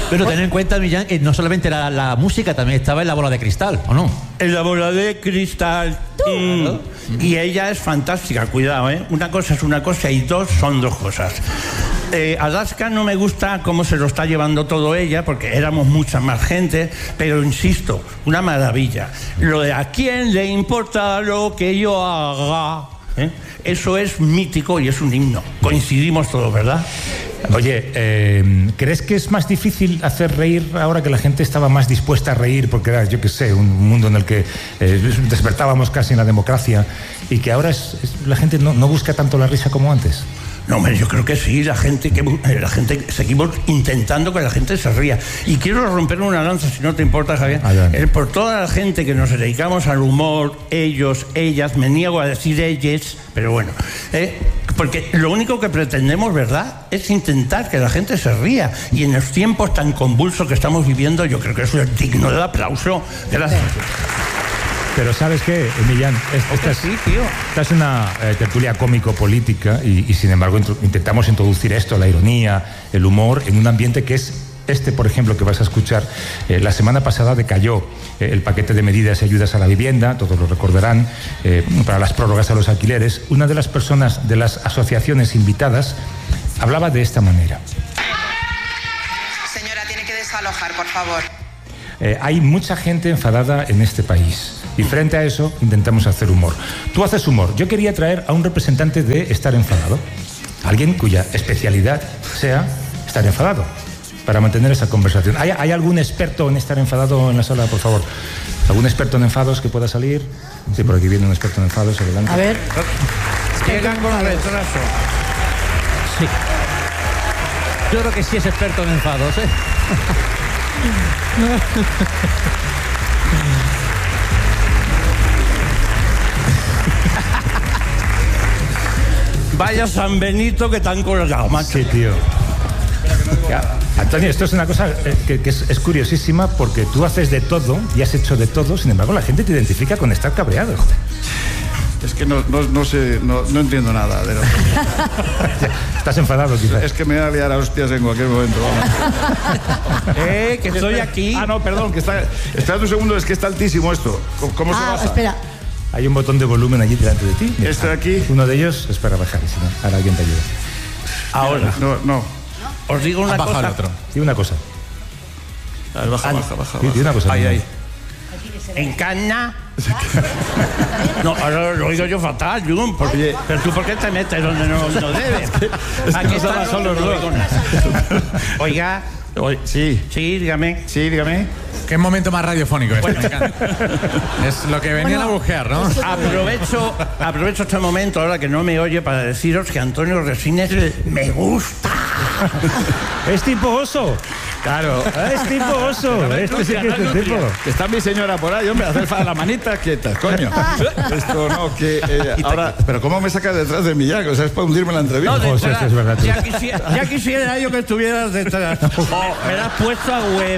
Pero ten en cuenta, Millán, que no solamente era la música, también estaba en La bola de cristal, ¿o no? En La bola de cristal. Mm. Y ella es fantástica, cuidado, ¿eh? Una cosa es una cosa y dos son dos cosas. Eh, Alaska no me gusta cómo se lo está llevando todo ella, porque éramos mucha más gente, pero insisto, una maravilla. Lo de a quién le importa lo que yo haga, ¿eh? Eso es mítico y es un himno. Coincidimos todos, ¿verdad? Oye, eh, ¿crees que es más difícil hacer reír ahora que la gente estaba más dispuesta a reír? Porque era, yo qué sé, un mundo en el que eh, despertábamos casi en la democracia y que ahora es, es, la gente no, no busca tanto la risa como antes. No, hombre, yo creo que sí, la gente, que, la gente seguimos intentando que la gente se ría. Y quiero romper una lanza, si no te importa, Javier, eh, por toda la gente que nos dedicamos al humor, ellos, ellas, me niego a decir ellas, pero bueno, eh, porque lo único que pretendemos, ¿verdad?, es intentar que la gente se ría. Y en los tiempos tan convulsos que estamos viviendo, yo creo que eso es digno de aplauso. Gracias. Pero ¿sabes qué, Millán? Esta es, sí, tío. Esta es una eh, tertulia cómico-política y, y sin embargo intro, intentamos introducir esto, la ironía, el humor, en un ambiente que es este, por ejemplo, que vas a escuchar. Eh, la semana pasada decayó eh, el paquete de medidas y ayudas a la vivienda, todos lo recordarán, eh, para las prórrogas a los alquileres. Una de las personas de las asociaciones invitadas hablaba de esta manera. Señora, tiene que desalojar, por favor. Eh, hay mucha gente enfadada en este país y frente a eso intentamos hacer humor. Tú haces humor. Yo quería traer a un representante de estar enfadado, alguien cuya especialidad sea estar enfadado, para mantener esa conversación. ¿Hay, ¿Hay algún experto en estar enfadado en la sala, por favor? ¿Algún experto en enfados que pueda salir? Sí, por aquí viene un experto en enfados, adelante. A ver. Llegan con retraso. Sí. Yo creo que sí es experto en enfados, ¿eh? Vaya San Benito que tan colgado, macho. Sí, tío. Ya, Antonio, esto es una cosa eh, que, que es, es curiosísima porque tú haces de todo y has hecho de todo, sin embargo la gente te identifica con estar cabreado. Es que no, no, no sé, no, no entiendo nada de lo que... Estás enfadado, quizás. Es que me voy a liar a hostias en cualquier momento. Vamos. Eh, que estoy aquí. Ah, no, perdón, que está... Espera un segundo, es que está altísimo esto. ¿Cómo se Ah, baja? espera. Hay un botón de volumen allí delante de ti. Mira, ¿Este de aquí? Uno de ellos es para bajar, y si no, ahora alguien te ayuda. Ahora. No, no. Os digo una Baja cosa. el otro. Y una cosa. A ver, baja, baja, baja. Sí, y una cosa. Ahí, ahí. En cana. No, ahora lo oigo yo fatal, Jun. Porque, Oye. pero tú, ¿por qué te metes donde no, no debes? Es que Aquí no está estaba solo, no ¿no? oigo nada. Oiga. Oye, sí. Sí, dígame. Sí, dígame. Qué momento más radiofónico este, me encanta. Es lo que venían Bueno, a buscar, ¿no? Aprovecho, aprovecho este momento, ahora que no me oye, para deciros que Antonio Resines me gusta. Es tipo oso. Claro. Es tipo oso. Este sí que es el tipo. Que está mi señora por ahí, hombre, hacer la manita quieta, coño. Esto no, que eh, ahora... Pero ¿cómo me sacas detrás de mi ya? O sea, es para hundirme en la entrevista. No, Oh, sí, detrás. sí, es verdad, tú. Ya quisiera, ya quisiera yo que estuvieras detrás. Oh, me la has puesto a web.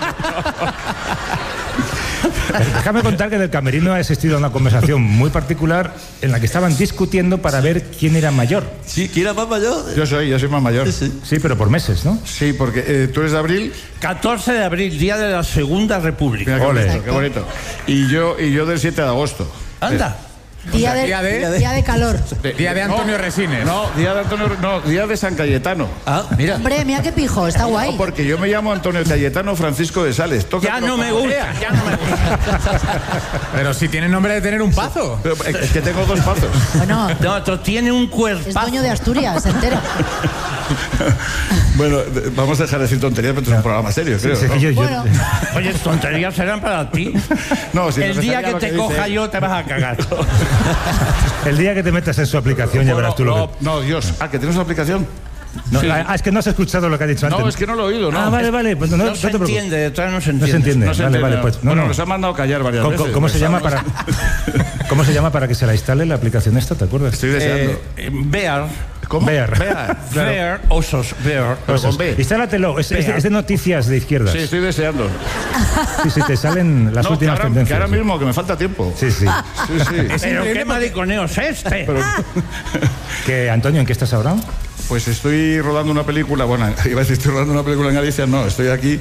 Déjame contar que en el camerino ha existido una conversación muy particular en la que estaban discutiendo para ver quién era mayor. Sí, ¿quién era más mayor? Yo soy, yo soy más mayor. Sí, Sí, pero por meses, ¿no? sí porque eh, tú eres de abril. catorce de abril, día de la Segunda República. Mira, qué Ole. bonito, qué bonito. Y yo, y yo del siete de agosto. Anda. Día de, día de- día de calor. Día de Antonio No, Resines. No, día de Antonio, no, día de San Cayetano. Ah, mira. Hombre, mira qué pijo, está guay. No, porque yo me llamo Antonio Cayetano Francisco de Sales. Toca Ya no me gusta, ya no me gusta. Pero si tiene nombre de tener un pazo. Pero es que tengo dos pasos. Bueno, No, esto tiene un es cuerpo. dueño de Asturias, entero. Bueno, de- vamos a dejar de decir tonterías, pero es un programa serio, creo. Sí, ¿no? yo- yo- Bueno, Oye, tonterías serán para ti. No, si El nos día refería a que lo te dice coja él. yo te vas a cagar. El día que te metas en su aplicación ya verás tú lo no, que... no, Dios. Ah, que tienes una aplicación. No, Sí. ah, es que no has escuchado lo que ha dicho antes. No, es que no lo he oído, ¿no? Ah, vale, vale. Pues no, No, no se te preocupes. entiende, detrás no se No entiende. se entiende. No se vale, entiende, vale, pues. No, bueno, no. nos han mandado callar varias ¿Cómo, veces. cómo- cómo se llama para, ¿Cómo se llama para que se la instale la aplicación esta? ¿Te acuerdas? Estoy deseando. Eh, eh, Bear. ¿Cómo? Bear. Bear. Claro. Bear, osos, Bear. Pero con B. Instálatelo. Es, es, de- es de noticias de izquierdas. Sí, estoy deseando. Sí, sí, te salen las No, que últimas ahora, que tendencias. ahora mismo, que me falta tiempo. Sí, sí. Sí, sí. Pero qué mariconeo es este. Que, Antonio, ¿en qué estás ahora? Pues estoy rodando una película, bueno, iba a decir estoy rodando una película en Galicia, no, estoy aquí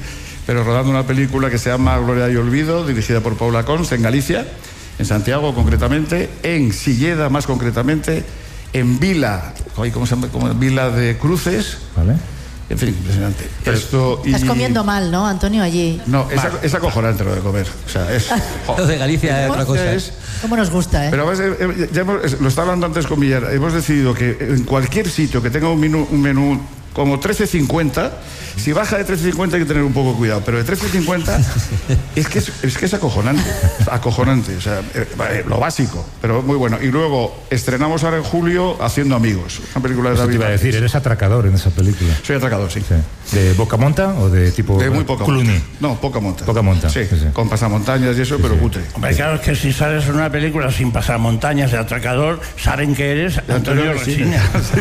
pero rodando una película que se llama Gloria y Olvido, dirigida por Paula Cons, en Galicia, en Santiago concretamente, en Silleda más concretamente, en Vila, ¿cómo se llama? Como Vila de Cruces. Vale. En fin, impresionante. Esto y... Estás comiendo mal, ¿no, Antonio, allí? No, es, es acojonante lo de comer. O sea, es... Lo de Galicia es otra cosa. Es, ¿Cómo nos gusta, eh? Pero eh, ya hemos, lo estaba hablando antes con Villar, hemos decidido que en cualquier sitio que tenga un menú, un menú como trece cincuenta, si baja de trece cincuenta hay que tener un poco de cuidado, pero de trece cincuenta es que es, es que es acojonante, acojonante, o sea, eh, lo básico, pero muy bueno. Y luego estrenamos ahora en julio Haciendo Amigos, una película de Eso David. te iba a decir, eres atracador en esa película. Soy atracador, sí. sí. ¿De poca monta o de tipo de muy poca Clooney? Monta. No, poca monta. Poca monta. Sí, sí, sí. Con pasamontañas y eso, sí, pero sí. Cutre. Hombre, claro, es que si sales en una película sin pasar montañas de atracador, saben que eres Antonio Resina.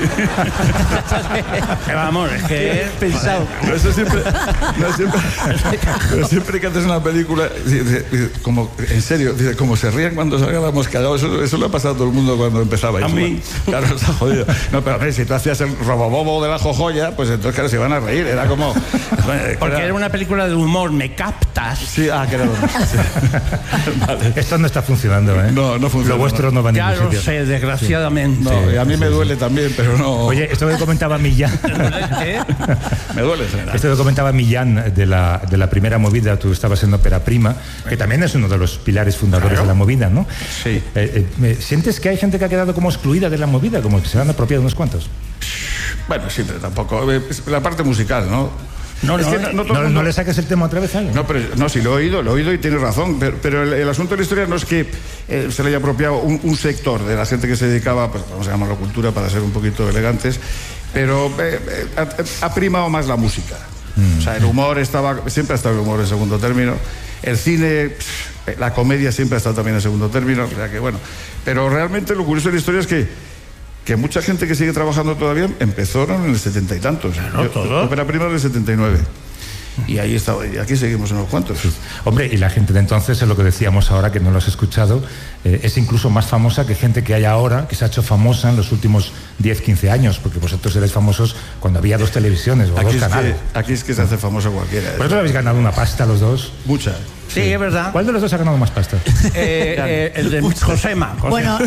Que vamos, es que pensado. Eso siempre, no, siempre, pero siempre que haces una película, como en serio, como se ríen cuando salgábamos callados, eso, eso le ha pasado a todo el mundo cuando empezaba. A mí. Claro, está jodido. No, pero a ver, si tú hacías el robobobo de la jojoya, pues entonces claro, se iban a reír. Era como... Porque era una película de humor, ¿me captas? Sí, ah, que era lo mismo. Sí. Vale. Esto no está funcionando, ¿eh? No, no funciona. Lo vuestro no va a ningún sitio. Ya lo sé, desgraciadamente. Sí. No, sí, y a mí sí, me sí. duele también, pero no... Oye, esto que comentaba Millán... ¿Qué? Me duele, general. Esto que comentaba Millán de la, de la primera movida, tú estabas en Ópera Prima, que también es uno de los pilares fundadores claro. de la movida, ¿no? Sí. Eh, eh, ¿Sientes que hay gente que ha quedado como excluida de la movida, como que se han apropiado unos cuantos? Bueno, siempre tampoco. La parte musical, ¿no? No, no, no, no, no, no le saques el tema otra vez a alguien. No, pero no, sí, lo he oído, lo he oído y tienes razón. Pero, pero el, el asunto de la historia no es que eh, se le haya apropiado un, un sector de la gente que se dedicaba, pues vamos a llamarlo cultura para ser un poquito elegantes, pero eh, eh, ha, ha primado más la música. Mm. O sea, el humor estaba, siempre ha estado el humor en segundo término. El cine, pff, la comedia siempre ha estado también en segundo término. O sea que bueno. Pero realmente lo curioso de la historia es que que mucha gente que sigue trabajando todavía empezaron en el setenta y tantos. Claro, todo. Ópera Prima del setenta y nueve. Y ahí está, y aquí seguimos unos cuantos. Sí. Hombre, y la gente de entonces, es lo que decíamos ahora, que no lo has escuchado, eh, es incluso más famosa que gente que hay ahora, que se ha hecho famosa en los últimos diez, quince años, porque vosotros eréis famosos cuando había dos televisiones o aquí dos es canales. Que, aquí es que se hace famoso cualquiera. ¿Por eso habéis ganado una pasta los dos? Mucha. Sí, sí, es verdad. ¿Cuál de los dos ha ganado más pasta? Eh, eh, el de Josema. Josema. Bueno.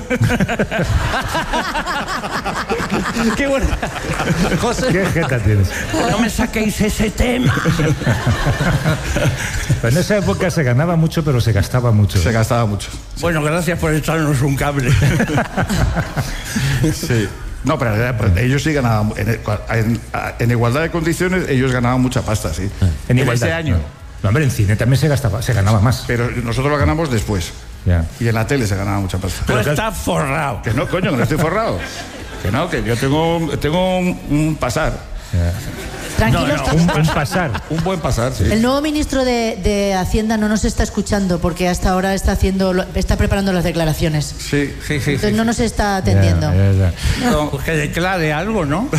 Qué bueno. José. ¿Qué jeta tienes? No me saquéis ese tema. Pero en esa época se ganaba mucho, pero se gastaba mucho. Se gastaba mucho. Bueno, gracias por echarnos un cable. Sí. No, pero ellos sí ganaban, en, en, en igualdad de condiciones, ellos ganaban mucha pasta, sí. En, en igualdad, ese año. No. No, hombre, en cine también se gastaba, se ganaba más. Pero nosotros lo ganamos después. Ya. Y en la tele se ganaba mucha pasta. Tú estás forrado. Que no, coño, que no estoy forrado. Que no, que yo tengo, tengo un, un pasar. Ya. Tranquilos, no, no, un buen pasar. Un buen pasar, sí. El nuevo ministro de, de Hacienda no nos está escuchando porque hasta ahora está haciendo, está preparando las declaraciones. Sí, sí, sí. Entonces sí, no sí. nos está atendiendo. Ya, ya, ya. No, pues que declare algo, ¿no?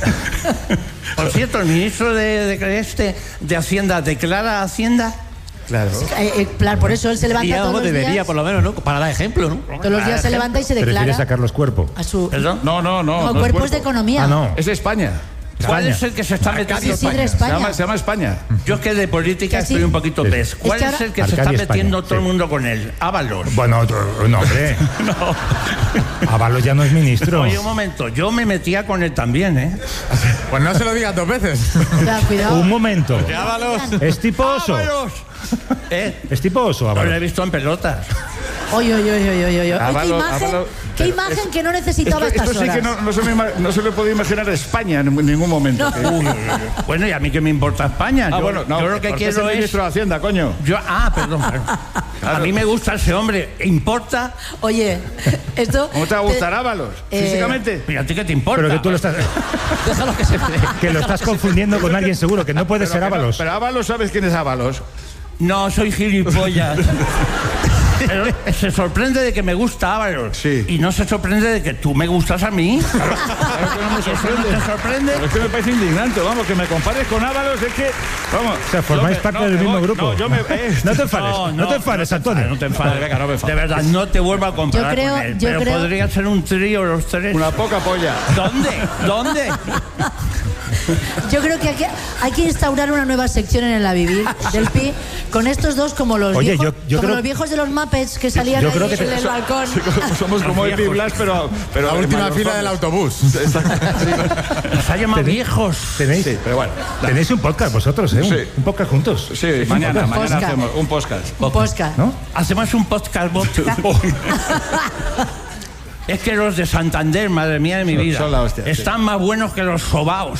Por cierto, el ministro de, de, este, de Hacienda declara Hacienda. Claro. Eh, eh, claro, por eso él se levanta y todos los debería, días. por lo menos, ¿no? Para dar ejemplo, ¿no? Todos los días se levanta y se declara. ¿Prefieres sacar los cuerpos? A su... ¿Perdón? No, no, no. No, no cuerpos es de economía. Ah, no. Es de España. ¿Cuál España. es el que se está metiendo? España. Se llama, se llama España. Yo es que de política ¿Que sí? estoy un poquito Sí. pez. ¿Cuál Es que es, ahora- el que se está Arcadia, metiendo España, todo el sí. mundo con él? Ábalos. Bueno, otro- no, hombre. No. Ábalos ya no es ministro. Oye, un momento, yo me metía con él también, ¿eh? Pues no se lo digas dos veces. Ya, cuidado. Un momento. Ábalos. ¿Es tipo oso? ¡Ábalos! ¿Eh? ¿Es tipo oso, No lo he Ábalos? visto en pelotas. Oye, oye, oye, oye, oye. Ábalos, ¿Qué imagen, Ábalos. qué imagen que no necesitaba Esto, estas esto sí horas? que no, no, se me, ima- no se le podía imaginar a España en ningún momento. No. Que- Uy, uy, uy. Bueno, y a mí que me importa España. Ah, yo, bueno, no, yo lo que porque es quiero el es. ministro de Hacienda, coño. Yo, ah, perdón, perdón. A mí me gusta ese hombre. ¿Importa? Oye, esto... ¿Cómo te va a gustar Ábalos? Eh, Físicamente. ¿Y a ti qué te importa? Pero que tú lo estás, Déjalo que se que lo estás confundiendo con alguien seguro, que no puede Pero ser que no- Ábalos. Pero Ábalos, ¿sabes quién es Ábalos? No, soy gilipollas. Pero se sorprende de que me gusta Ábalos. Sí. Y no se sorprende de que tú me gustas a mí. Claro que no me ¿Eso no sorprende. te sorprende? Pero es que me parece indignante, vamos, que me compares con Ábalos, es que, vamos. O sea, formáis yo me- parte no, del me mismo voy, grupo. No, yo me, eh, No te enfades, no, te enfades, Antonio. No te enfades, Venga, no me enfades. De verdad, no te vuelvo a comparar Yo creo- con él. yo pero creo- podría ser un trío los tres. Una poca polla. ¿Dónde? ¿Dónde? Yo creo que aquí hay que instaurar una nueva sección en el A Vivir del Pi con estos dos como los, Oye, viejos, yo- yo como creo- los viejos de los Muppets que salían Yo ahí creo que en te- el so- balcón. Somos como Epi Blas, pero, pero La en última mayor fila forma. del autobús. Nos ha llamado Tenéis- viejos. Tenéis, Sí, pero bueno. tenéis un podcast vosotros, ¿eh? Un, Sí. un podcast juntos. Sí, mañana, mañana Podcast. hacemos un podcast. Un podcast. ¿No? Hacemos un podcast vodka. Es que los de Santander, madre mía de mi Son- vida, son la hostia, sí. están más buenos que los sobaos.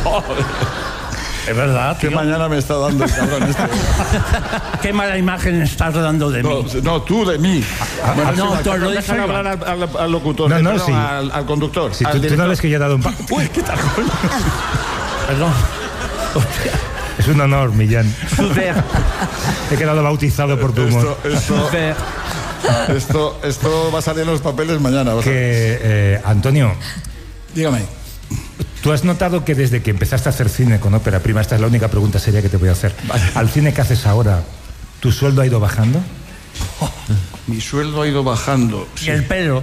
Es verdad, ¿Qué tío. mañana me está dando el cabrón este? Qué mala imagen estás dando de No, mí. no, tú de mí. Bueno, no, sí, tú lo dejan dices yo. hablar al, al- al locutor, No, eh, no, perdón, sí. al, al conductor. Si al tú, tú no director. ves que yo he dado un... pa- Uy, ¿qué tal? Perdón. Es un honor, Millán. Super, He quedado bautizado por tu humor. Esto, esto, super. esto, esto va a salir en los papeles mañana. vas a ver. Que, eh, Antonio, Dígame. ¿tú has notado que desde que empezaste a hacer cine con ópera prima, esta es la única pregunta seria que te voy a hacer, al cine que haces ahora, ¿tu sueldo ha ido bajando? Mi sueldo ha ido bajando. Y el pelo.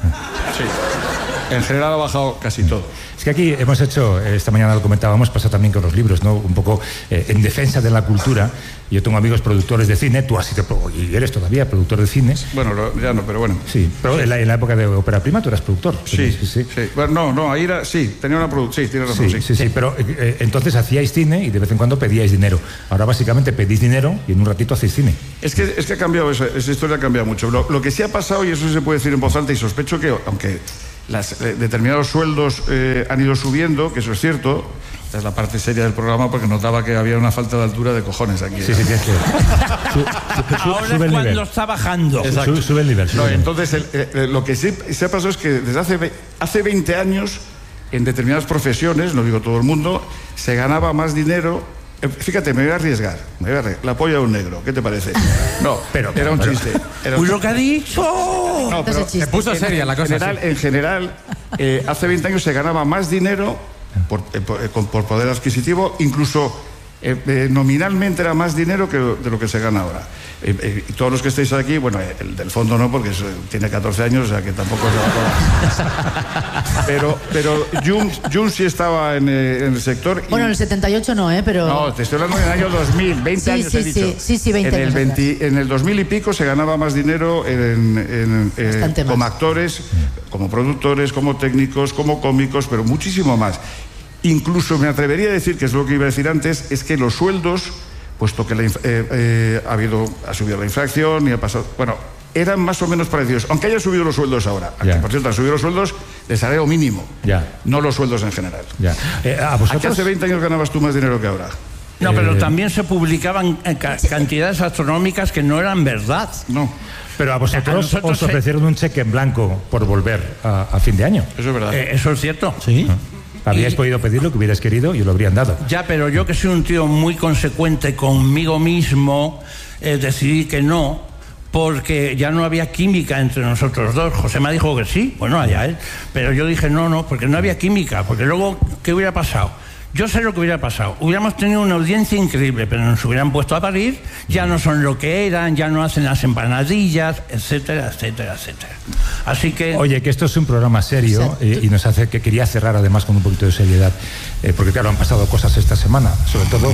Sí. En general ha bajado casi todo. Es que aquí hemos hecho, eh, esta mañana lo comentábamos, pasa también con los libros, ¿no? Un poco eh, en defensa de la cultura. Yo tengo amigos productores de cine, tú has sido, pro- y eres todavía productor de cine. Bueno, lo- ya no, pero bueno. Sí, pero en la, en la época de ópera prima tú eras productor. Sí, sí, sí. sí. Bueno, no, no, ahí era, sí, tenía una producción, sí, tienes razón, Sí, sí. sí, sí, pero eh, eh, entonces hacíais cine y de vez en cuando pedíais dinero. Ahora básicamente pedís dinero y en un ratito hacéis cine. Es que, es que ha cambiado, esa, esa historia ha cambiado mucho. Lo, lo que sí ha pasado, y eso se puede decir en voz alta, y sospecho que, aunque las, eh, determinados sueldos eh, han ido subiendo, que eso es cierto, esta es la parte seria del programa, porque notaba que había una falta de altura de cojones aquí. Sí, sí, sí. sí. Su- su- su- Ahora sube es el cuando nivel. está bajando. Su- sube el nivel. sube No, el nivel. entonces, el- el- lo que sí se ha pasado es que desde hace, ve- hace veinte años, en determinadas profesiones, no digo todo el mundo, se ganaba más dinero. Eh, Fíjate, me voy a arriesgar. Me voy a arriesgar. La polla de un negro, ¿qué te parece? No, Pero- era un pero- chiste. Era un Uy, lo chiste. que ha dicho. No, Entonces, pero chiste. Se puso en- seria la en cosa. general, sí. en general eh, hace veinte años se ganaba más dinero por, eh, por, eh, con- por poder adquisitivo, incluso eh, eh, nominalmente era más dinero que de lo que se gana ahora. Eh, eh, y todos los que estáis aquí, bueno, eh, el del fondo no, porque eso, tiene catorce años, o sea que tampoco se va a acordar. Pero, pero Jung, Jung sí estaba en, eh, en el sector. y- Bueno, en el setenta y ocho no, ¿eh? Pero... no, te estoy hablando del año dos mil, veinte Sí, años sí, he dicho. sí, sí, sí, veinte en el años veinte en el dos mil y pico se ganaba más dinero en, en, eh, Bastante más. como actores, como productores, como técnicos, como cómicos, pero muchísimo más. Incluso me atrevería a decir, que es lo que iba a decir antes, es que los sueldos, puesto que la inf- eh, eh, ha habido ha subido la inflación y ha pasado, bueno, eran más o menos parecidos, aunque hayan subido los sueldos ahora. Ya. Aunque, por cierto, han subido los sueldos de salario mínimo, Ya, no los sueldos en general. ya. Eh, ¿A ¿A qué vosotros? hace veinte años ganabas tú más dinero que ahora? No, pero Eh, también se publicaban eh, ca- cantidades astronómicas que no eran verdad. No, Pero a vosotros A nosotros os se- ofrecieron un cheque en blanco por volver a, a fin de año. eso es verdad. Eh, eso es cierto. Sí. Habríais Y- podido pedir lo que hubierais querido y os lo habrían dado. Ya, pero yo que soy un tío muy consecuente conmigo mismo, eh, decidí que no, porque ya no había química entre nosotros dos. José me dijo que sí, bueno, allá él. Pero yo dije no, no, porque no había química, porque luego, ¿qué hubiera pasado? Yo sé lo que hubiera pasado. Hubiéramos tenido una audiencia increíble, pero nos hubieran puesto a parir, ya no son lo que eran, ya no hacen las empanadillas, etcétera, etcétera, etcétera. Así que... Oye, que esto es un programa serio eh, y nos hace que quería cerrar además con un poquito de seriedad, eh, porque claro, han pasado cosas esta semana, sobre todo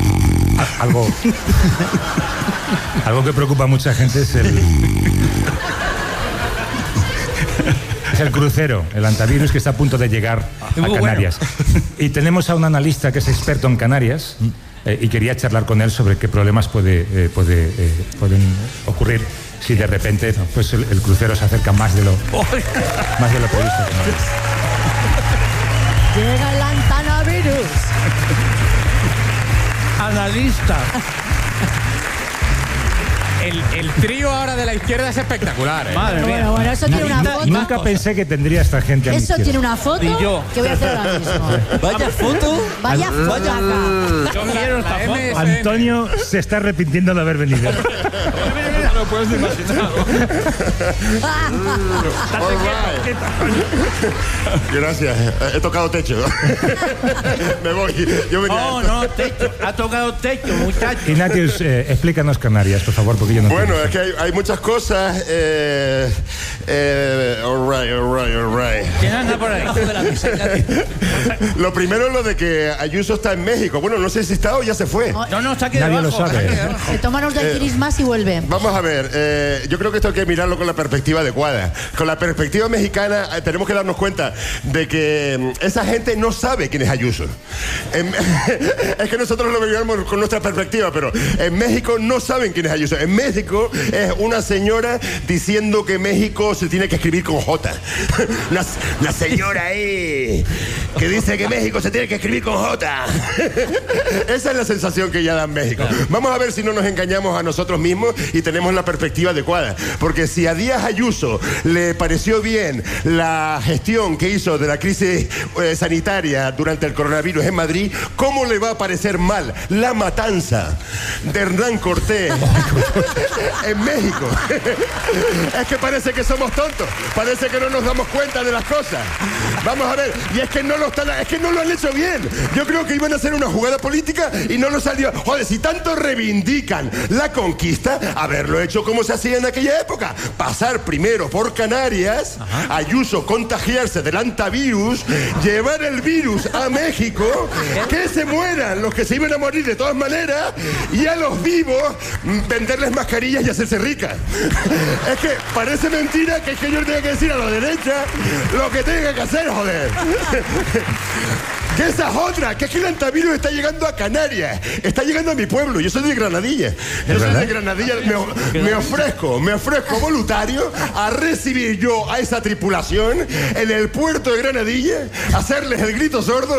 a- a- algo algo que preocupa a mucha gente es el es el crucero, el antivirus que está a punto de llegar a Muy bueno. Canarias. Y tenemos a un analista que es experto en Canarias eh, y quería charlar con él sobre qué problemas puede, eh, puede, eh, pueden ocurrir si de repente pues el, el crucero se acerca más de lo más de lo previsto. Llega el antanavirus. Analista. El, el trío ahora de la izquierda es espectacular. ¿eh? Madre mía. Bueno, bueno, eso tiene una foto. Nunca pensé que tendría esta gente a mi Eso izquierda. tiene una foto Y yo. que voy a hacer ahora mismo. Vaya foto. Vaya foto. Yo quiero esta foto. Antonio se está arrepintiendo de haber venido. puedes imaginar. Gracias. He tocado techo. Me voy. Yo venía No, no, techo. Ha tocado techo, muchacho. Ignatius, eh, explícanos Canarias, por favor, porque yo no Bueno, entiendo. es que hay, hay muchas cosas. Eh, eh, all right, all right, all right. ¿Quién anda por ahí? Lo primero es lo de que Ayuso está en México. Bueno, no sé si está o ya se fue. No, no, está aquí Nadie debajo. lo sabe. Está aquí debajo. Se toma unos daiquiris más y vuelve. Vamos a ver, eh, yo creo que esto hay que mirarlo con la perspectiva adecuada. Con la perspectiva mexicana eh, tenemos que darnos cuenta de que mm, esa gente no sabe quién es Ayuso. En- es que nosotros lo miramos con nuestra perspectiva, pero en México no saben quién es Ayuso. En México es una señora diciendo que México se tiene que escribir con J. Una, una señora ahí que dice que México se tiene que escribir con J. Esa es la sensación que ya da en México. Vamos a ver si no nos engañamos a nosotros mismos y tenemos la perspectiva adecuada. Porque si a Díaz Ayuso le pareció bien la gestión que hizo de la crisis eh, sanitaria durante el coronavirus en Madrid, ¿cómo le va a parecer mal la matanza de Hernán Cortés en México? Es que parece que somos tontos, parece que no nos damos cuenta de las cosas. Vamos a ver, y es que no lo están, es que no lo han hecho bien. Yo creo que iban a hacer una jugada política y no lo salió. Joder, si tanto reivindican la conquista, haberlo hecho como se hacía en aquella época. Pasar primero por Canarias, Ayuso contagiarse del antivirus, llevar el virus a México, que se mueran los que se iban a morir de todas maneras, y a los vivos mm, venderles mascarillas y hacerse ricas. Es que parece mentira que es que yo le tenga que decir a la derecha lo que tenga que hacer, joder. Que esa es otra, que es que el antivirus está llegando a Canarias, está llegando a mi pueblo. Yo soy de Granadilla. Yo soy de Granadilla. Me, me ofrezco, me ofrezco voluntario a recibir yo a esa tripulación en el puerto de Granadilla, hacerles el grito sordo.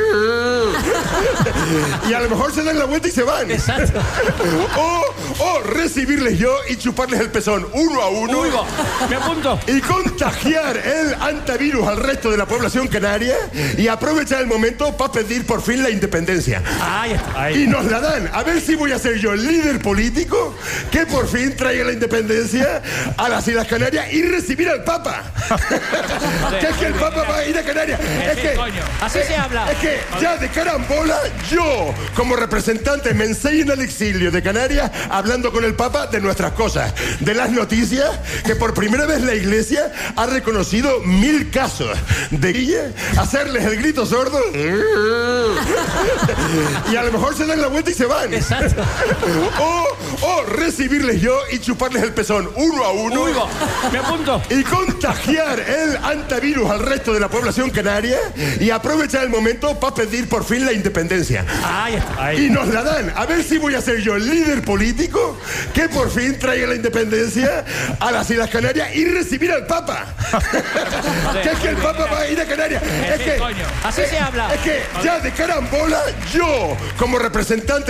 Y a lo mejor se dan la vuelta y se van. Exacto. O, o recibirles yo y chuparles el pezón uno a uno. Uy, me apunto. Y contagiar el antivirus al resto de la población canaria y aprovechar el momento para pedir por fin la independencia. Ahí está. Y nos la dan. A ver si voy a ser yo el líder político que por fin traiga la independencia a las Islas Canarias y recibir al Papa. Que es que el Papa va a ir a Canarias. Es que, Así se habla. es que ya de carambola, yo, como representante, me enseño al exilio de Canarias hablando con el Papa de nuestras cosas, de las noticias, que por primera vez la Iglesia ha reconocido mil casos de guille, hacerles el grito sordo y a lo mejor se dan la vuelta y se van. Exacto. O, o recibirles yo y chuparles el pezón uno a uno. Uy, me apunto. Y contagiar el antivirus al resto de la población canaria y aprovechar el momento para pedir por fin la independencia. Ahí está. Y nos la dan. A ver si voy a ser yo el líder político que por fin traiga la independencia a las Islas Canarias y recibir al Papa. Que es que el Papa va a ir a Canarias. Es que, Así se habla. es que ya de carambola, yo, como representante